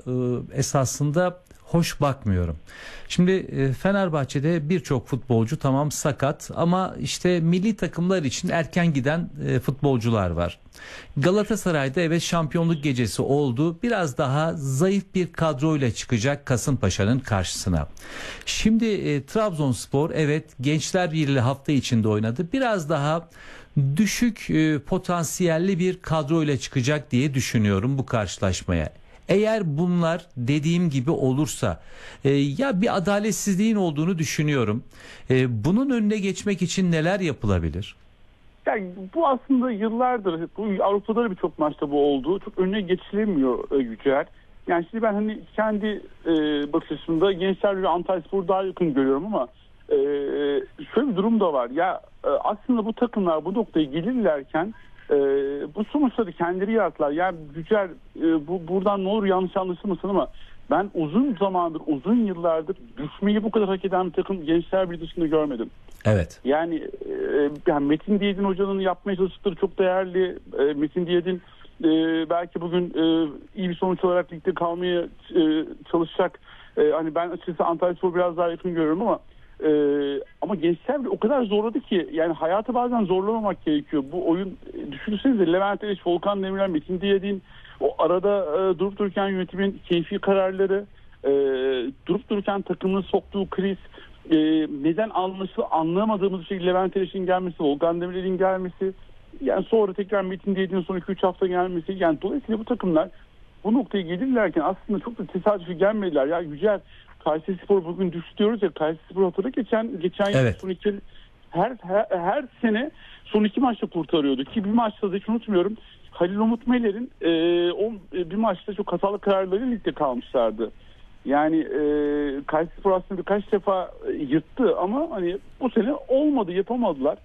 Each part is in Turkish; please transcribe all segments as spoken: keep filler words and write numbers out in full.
e, esasında hoş bakmıyorum. Şimdi e, Fenerbahçe'de birçok futbolcu tamam sakat ama işte milli takımlar için erken giden e, futbolcular var. Galatasaray'da evet şampiyonluk gecesi oldu. Biraz daha zayıf bir kadroyla çıkacak Kasımpaşa'nın karşısına. Şimdi e, Trabzonspor evet Gençler Birliği hafta içinde oynadı. Biraz daha düşük e, potansiyelli bir kadroyla çıkacak diye düşünüyorum bu karşılaşmaya. Eğer bunlar dediğim gibi olursa e, ya bir adaletsizliğin olduğunu düşünüyorum. E, bunun önüne geçmek için neler yapılabilir? Yani bu aslında yıllardır bu Avrupa'da da birçok maçta bu oldu. Çok önüne geçilemiyor e, Yücel. Yani şimdi ben hani kendi e, bakış açımda Gençler ve Antalyaspor'u daha yakın görüyorum ama e, şöyle bir durum da var. Ya e, aslında bu takımlar bu noktaya gelirlerken e, bu sonuçları kendileri yarattılar. Yani Yücel e, bu buradan ne olur yanlış anlaşılmasın ama ben uzun zamandır, uzun yıllardır düşmeyi bu kadar hak eden bir takım Gençler Birliği dışında görmedim. Evet. Yani, e, yani Metin Diyedin hocanın yapmaya çalıştıkları çok değerli. E, Metin Diyedin e, belki bugün e, iyi bir sonuç olarak ligde kalmaya e, çalışacak. E, hani ben açıkçası Antalyaspor'u biraz daha yakın görüyorum ama e, ama Gençler Birliği o kadar zorladı ki yani hayatı bazen zorlamamak gerekiyor. Bu oyun e, düşünürsenize Levent Eriş, Volkan Demirel, Metin Diyedin o arada e, durup dururken yönetimin keyfi kararları, e, durup dururken takımın soktuğu kriz, e, neden anlaşıl anlamadığımız şey Levent Eriş'in gelmesi, Volkan Demirel'in gelmesi, yani sonra tekrar Metin Diyedin'in son iki üç hafta gelmesi. Yani dolayısıyla bu takımlar bu noktaya gelirlerken aslında çok da tesadüfi gelmediler. Ya Yücel, Kayserispor bugün düştü diyoruz ya, Kayserispor hatırla geçen geçen yıl Evet. son iki her, her her sene son iki maçta kurtarıyordu ki bir maçta da hiç unutmuyorum. Halil Umut Meler'in e, o e, bir maçta çok hatalı kararları ligde kalmışlardı. Yani e, Kayserispor aslında birkaç defa e, yırttı ama hani bu sene olmadı, yapamadılar.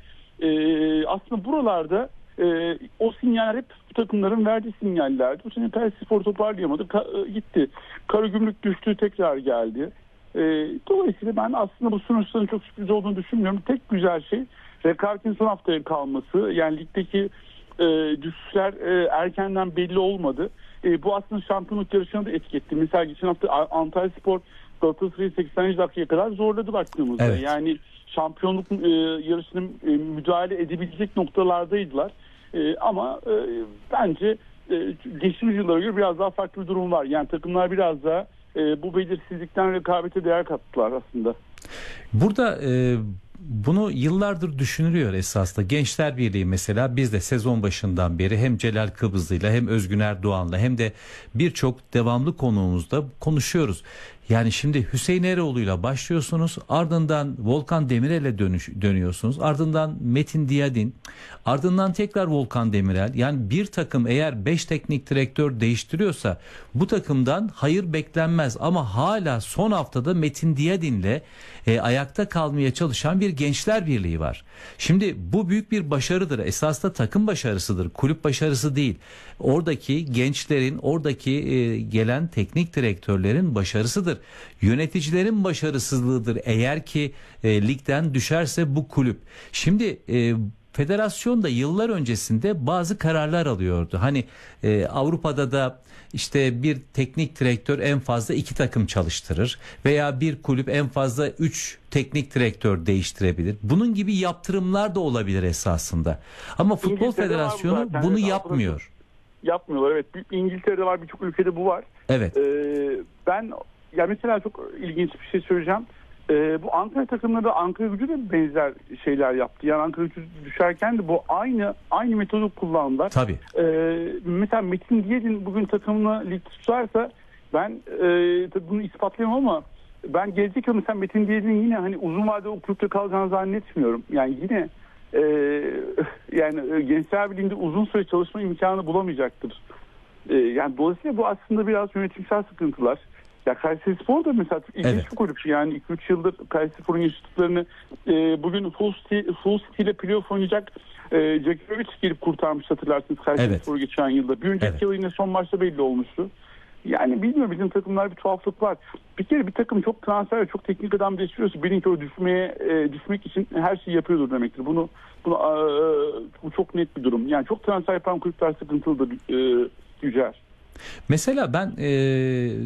E, aslında buralarda e, o sinyaller hep bu takımların verdiği sinyallerdi. Bu sene Kayserispor toparlayamadı, ka- e, gitti. Karagümrük düştü, tekrar geldi. E, dolayısıyla ben aslında bu sonuçların çok sürpriz olduğunu düşünmüyorum. Tek güzel şey rekabetin son haftaya kalması. Yani ligdeki e, düşüşler e, erkenden belli olmadı. E, bu aslında şampiyonluk yarışına da etki etti. Mesela geçen hafta Antalyaspor Galatasaray'ı sekseninci dakikaya kadar zorladı baktığımızda. Evet. Yani şampiyonluk e, yarışının e, müdahale edebilecek noktalardaydılar. E, ama e, bence e, geçtiğimiz yıllara göre biraz daha farklı bir durum var. Yani takımlar biraz daha e, bu belirsizlikten rekabete değer kattılar aslında. Burada e, bunu yıllardır düşünülüyor esasında. Gençler Birliği mesela biz de sezon başından beri hem Celal Kıbrıslı'yla hem Özgün Erdoğan'la hem de birçok devamlı konuğumuzda konuşuyoruz. Yani şimdi Hüseyin Eroğlu'yla başlıyorsunuz, ardından Volkan Demirel'e dönüş, dönüyorsunuz, ardından Metin Diyadin, ardından tekrar Volkan Demirel. Yani bir takım eğer beş teknik direktör değiştiriyorsa bu takımdan hayır beklenmez ama hala son haftada Metin Diyadin'le e, ayakta kalmaya çalışan bir Gençler Birliği var. Şimdi bu büyük bir başarıdır. Esas da takım başarısıdır, kulüp başarısı değil. Oradaki gençlerin, oradaki e, gelen teknik direktörlerin başarısıdır. Yöneticilerin başarısızlığıdır eğer ki e, ligden düşerse bu kulüp. Şimdi e, federasyon da yıllar öncesinde bazı kararlar alıyordu. Hani e, Avrupa'da da işte bir teknik direktör en fazla iki takım çalıştırır veya bir kulüp en fazla üç teknik direktör değiştirebilir. Bunun gibi yaptırımlar da olabilir esasında. Ama Futbol İngiltere'de Federasyonu zaten, bunu evet, yapmıyor. Yapmıyorlar, evet. İngiltere'de var, birçok ülkede bu var. Evet. Ee, ben ya mesela çok ilginç bir şey söyleyeceğim. Ee, bu Ankara takımları da Ankara Gücü de benzer şeyler yaptı. Yani Ankara Gücü düşerken de bu aynı aynı metodu kullandılar. Tabii. Ee, mesela Metin Diyedin bugün takımını lig tutarsa ben e, bunu ispatlayamam ama ben gelecek yıl mesela Metin Diyedin'in yine hani uzun vadede o kulüpte kalacağını zannetmiyorum. Yani yine e, yani Gençler Birliği'nde uzun süre çalışma imkanı bulamayacaktır. E, yani dolayısıyla bu aslında biraz yönetimsel sıkıntılar. Ya Kayserispor da mesela ilginç Evet. bir kulüp. Yani iki üç yıldır Kayserispor'un yaşadıklarını e, bugün full city, full city ile playoff oynayacak e, Djakirovic gelip kurtarmış, hatırlarsınız Kayserispor'u evet. geçen yılda. Bir önceki evet. yıl yine son maçta belli olmuştu. Yani bilmiyorum, bizim takımlar bir tuhaflık var. Bir kere bir takım çok transfer ve çok teknik adam değiştiriyorsa benimki o düşmeye e, düşmek için her şeyi yapıyordur demektir. Bunu, bunu e, bu çok net bir durum. Yani çok transfer yapan kulüpler sıkıntılıdır e, Yücel. Mesela ben e,